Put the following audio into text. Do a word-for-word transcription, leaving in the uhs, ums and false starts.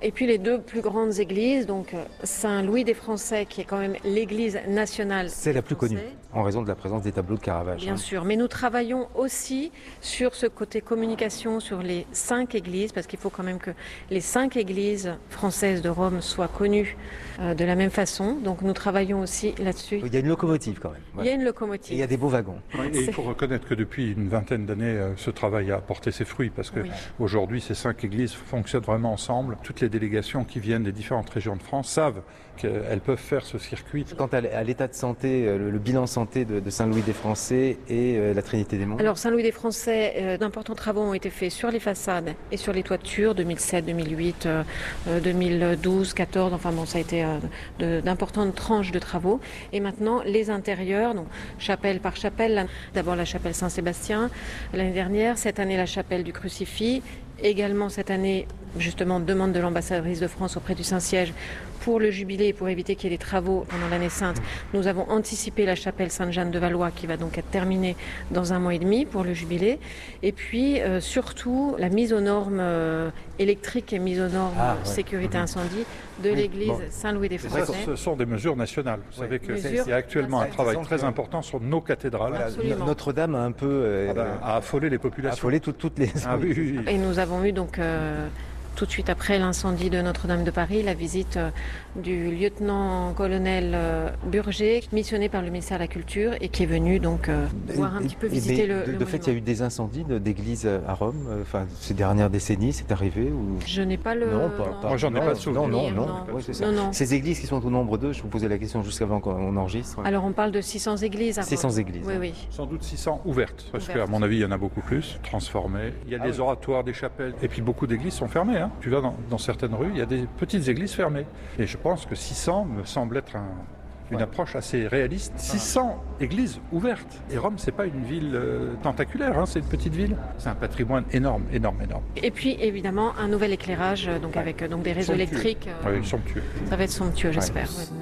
Et puis les deux plus grandes églises, donc Saint-Louis des Français, qui est quand même l'église nationale. C'est la plus connue, en raison de la présence des tableaux de Caravage. Bien hein. sûr, mais nous travaillons aussi sur ce côté communication, sur les cinq églises, parce qu'il faut quand même que les cinq églises françaises de Rome soient connues euh, de la même façon. Donc nous travaillons aussi là-dessus. Il y a une locomotive quand même. Il y a une locomotive. Et il y a des beaux wagons. Oui, et il faut reconnaître que depuis une vingtaine d'années, ce travail a porté ses fruits, parce que Oui. aujourd'hui, ces cinq églises fonctionnent vraiment ensemble. Toutes les délégations qui viennent des différentes régions de France savent qu'elles peuvent faire ce circuit. Quant à l'état de santé, le, le bilan santé de, de Saint-Louis des Français et euh, la Trinité des Monts. Alors Saint-Louis des Français, euh, d'importants travaux ont été faits sur les façades et sur les toitures, deux mille sept, deux mille huit, euh, deux mille douze, quatorze, enfin bon, ça a été euh, d'importantes tranches de travaux. Et maintenant, les intérieurs, donc chapelle par chapelle, d'abord la chapelle Saint-Sébastien, l'année dernière, cette année la chapelle du Crucifix, également cette année, justement, demande de l'ambassadrice de France auprès du Saint-Siège pour le jubilé et pour éviter qu'il y ait des travaux pendant l'année sainte. Nous avons anticipé la chapelle Sainte-Jeanne de Valois qui va donc être terminée dans un mois et demi pour le jubilé. Et puis euh, surtout la mise aux normes euh, électriques et mise aux normes ah, ouais. sécurité mmh. incendie de oui, l'église bon. Saint-Louis des Français. Ça, ce sont des mesures nationales. Vous ouais. savez qu'il Mesures y a actuellement un travail nationales. très important sur nos cathédrales. Voilà, Notre-Dame a un peu euh, Ah ben, a affolé les a populations. affolé tout, toutes les... Ah, oui, oui, oui. Et nous avons eu donc euh, tout de suite après l'incendie de Notre-Dame de Paris, la visite euh, du lieutenant-colonel euh, Burger, missionné par le ministère de la Culture et qui est venu donc euh, voir un et, petit peu et, visiter mais, le, de, le de fait, il y a eu des incendies d'églises à Rome, euh, enfin, ces dernières décennies, c'est arrivé ou... Je n'ai pas le... Non, pas, pas. Moi, j'en ai non, pas de souvenir. Non, non, non. Non. Ouais, c'est ça. Non, non. Ces églises qui sont au nombre d'eux, je vous posais la question juste avant qu'on enregistre. Alors on parle de six cents églises à Rome. six cents églises. Oui, hein. oui. Sans doute six cents ouvertes, parce Ouvertes. qu'à mon avis, il y en a beaucoup plus, transformées. Il y a Ah des oui. oratoires, des chapelles, et puis beaucoup d'églises sont fermées. Hein. Tu vas dans, dans certaines rues, il y a des petites églises fermées. Et je pense que six cents me semble être un, une Ouais. approche assez réaliste. six cents églises ouvertes. Et Rome, c'est pas une ville euh, tentaculaire, hein, c'est une petite ville. C'est un patrimoine énorme, énorme, énorme. Et puis évidemment un nouvel éclairage, euh, donc avec euh, donc des réseaux Somptueux. électriques. euh, Oui, somptueux. Ça va être somptueux, j'espère. Ouais. Ouais.